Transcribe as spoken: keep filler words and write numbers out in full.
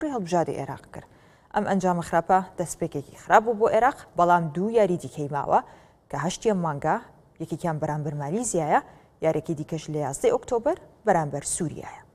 ڕێ هەڵبژاردی عێراق کرد. ئەم ئەنجامە خراپە دەستپێکێکی خراپ بوو بۆ عێراق، بەڵام دوو یاری دیکەی ماوە کە هەشتیەم مانگە یەکێکیان بەرامبەر مالیزیایە، یارێکی دیکەش لە یازدەی ئۆکتۆبەر بەرامبەر سووریایە.